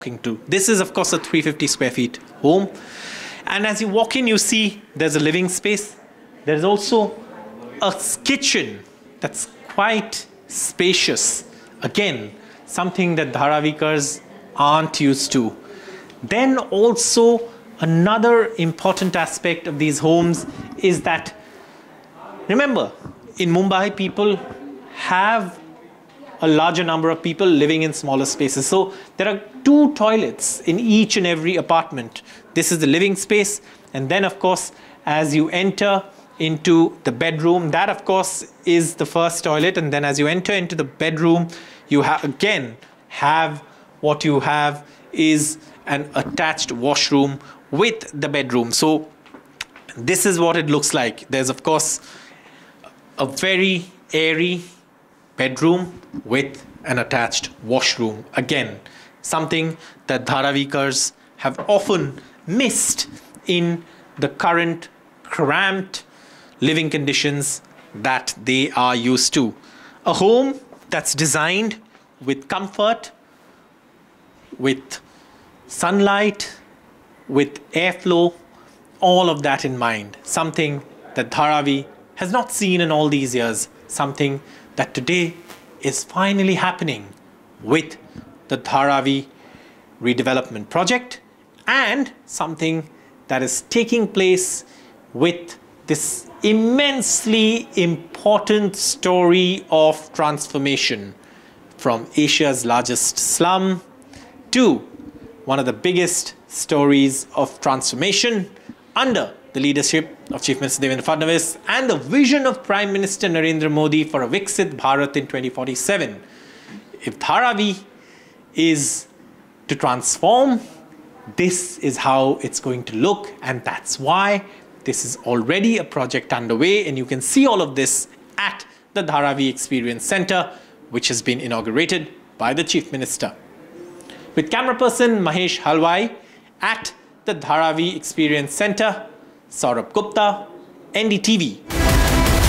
to. This is, of course, a 350 square feet home. And as you walk in, you see there's a living space. There's also a kitchen that's quite spacious. Again, something that Dharavikars aren't used to. Then also another important aspect of these homes is that, remember, in Mumbai, people have a larger number of people living in smaller spaces. So there are 2 toilets in each and every apartment. This is the living space. And then, of course, as you enter into the bedroom, that, of course, is the first toilet. And then as you enter into the bedroom, you again have what you have is an attached washroom with the bedroom. So this is what it looks like. There's, of course, a very airy bedroom with an attached washroom. Again, something that Dharavikars have often missed in the current cramped living conditions that they are used to. A home that's designed with comfort, with sunlight, with airflow, all of that in mind. Something that Dharavi has not seen in all these years. Something that today is finally happening with the Dharavi redevelopment project, and something that is taking place with this immensely important story of transformation from Asia's largest slum to one of the biggest stories of transformation under the leadership of Chief Minister Devendra Fadnavis and the vision of Prime Minister Narendra Modi for a Viksit Bharat in 2047. If Dharavi is to transform, this is how it's going to look, and that's why this is already a project underway, and you can see all of this at the Dharavi Experience Center, which has been inaugurated by the Chief Minister. With camera person Mahesh Halwai at the Dharavi Experience Center, Saurabh Gupta, NDTV.